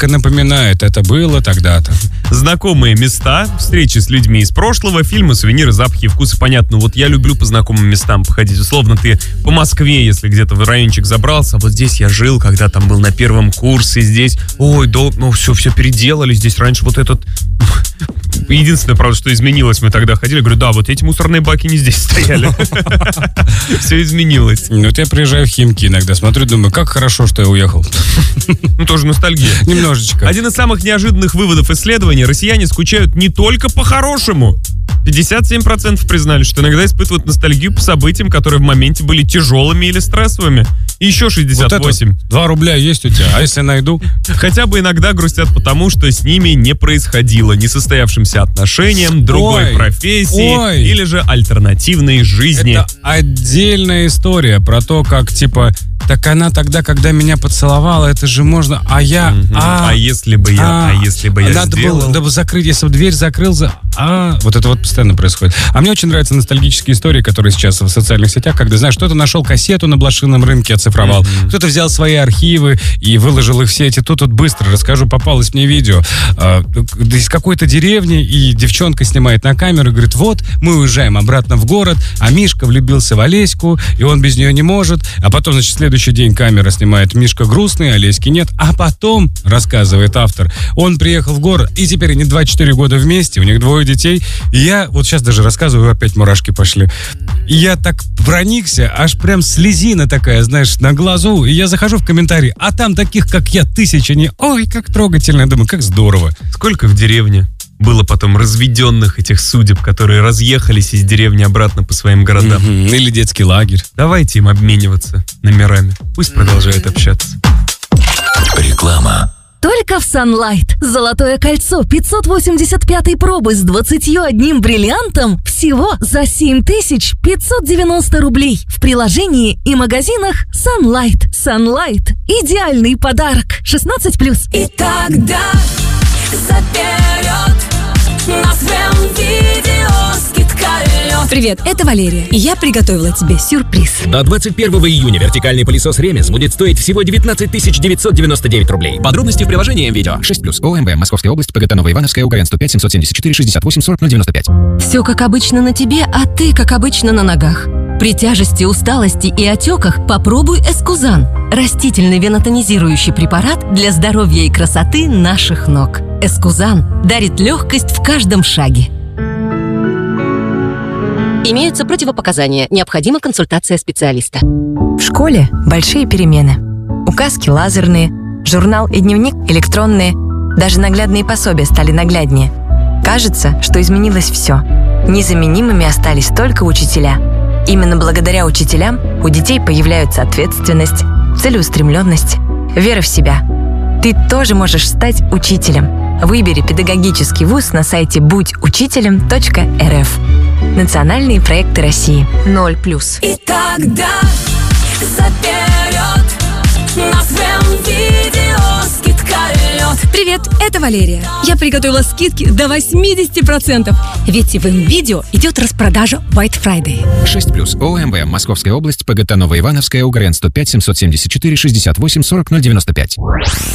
ярко напоминает, это было тогда-то. Знакомые места, встречи с людьми из прошлого, фильмы, сувениры, запахи, вкусы. Понятно, вот я люблю по знакомым местам походить. Условно, ты по Москве, если где-то в райончик забрался, вот здесь я жил, когда там был на первом курсе, здесь, все переделали, здесь раньше вот этот... Единственное, правда, что изменилось, мы тогда ходили, говорю, да, вот эти мусорные баки не здесь стояли. Все изменилось. Вот я приезжаю в Химки иногда, смотрю, думаю, как хорошо, что я уехал. Тоже ностальгия. Немножечко. Один из самых неожиданных выводов исследования: россияне скучают не только по хорошему. 57% признали, что иногда испытывают ностальгию по событиям, которые в моменте были тяжелыми или стрессовыми. И еще 68%. 2 рубля есть у тебя, а если найду? Хотя бы иногда грустят потому, что с ними не происходило несостоявшимся отношениям, другой профессии или же альтернативной жизни. Это отдельная история про то, как, типа, так она тогда, когда меня поцеловала, это же можно, а я... А если бы я надо сделал... было закрыть, если бы дверь закрыл, вот это вот постоянно происходит. А мне очень нравятся ностальгические истории, которые сейчас в социальных сетях, когда, знаешь, кто-то нашел кассету на блошином рынке, оцифровал, кто-то взял свои архивы и выложил их в сети. Тут быстро расскажу, попалось мне видео из какой-то деревни, и девчонка снимает на камеру и говорит, вот, мы уезжаем обратно в город, а Мишка влюбился в Олеську, и он без нее не может. А потом, значит, следующий день камера снимает, Мишка грустный, Олеськи нет. А потом, рассказывает автор, он приехал в город, и теперь они 24 года вместе, у них 2 детей. И я вот сейчас даже рассказываю, опять мурашки пошли. И я так проникся, аж прям слезина такая, знаешь, на глазу. И я захожу в комментарии, а там таких, как я, тысячи. Ой, как трогательно. Я думаю, как здорово. Сколько в деревне было потом разведенных этих судеб, которые разъехались из деревни обратно по своим городам. Или детский лагерь. Давайте им обмениваться номерами. Пусть продолжают общаться. Реклама. Только в Sunlight. Золотое кольцо 585 пробы с 21 бриллиантом всего за 7590 рублей. В приложении и магазинах Sunlight. Sunlight. Идеальный подарок. 16+. И тогда заберет на своем видео скидка лед. Привет, это Валерия, и я приготовила тебе сюрприз. До 21 июня вертикальный пылесос Ремес будет стоить всего 19 999 рублей. Подробности в приложении МВидео. 6+. ОМВ. Московская область. ПГТ Новоивановская. УГРН 105 774 68 40 095. Все как обычно на тебе, а ты как обычно на ногах. При тяжести, усталости и отеках попробуй Эскузан. Растительный венотонизирующий препарат для здоровья и красоты наших ног. Эскузан дарит легкость в каждом шаге. Имеются противопоказания. Необходима консультация специалиста. В школе большие перемены. Указки лазерные, журнал и дневник электронные. Даже наглядные пособия стали нагляднее. Кажется, что изменилось все. Незаменимыми остались только учителя. Именно благодаря учителям у детей появляются ответственность, целеустремленность, вера в себя. Ты тоже можешь стать учителем. Выбери педагогический вуз на сайте будьучителем.рф. Национальные проекты России. 0+. И тогда заберет на своем видео скидка лед. Привет, это Валерия. Я приготовила скидки до 80%. Ведь в МВидео идет распродажа White Friday. 6+. ОМВ. Московская область. ПГТ Новоивановская. УГРН 105 774 68 40 095.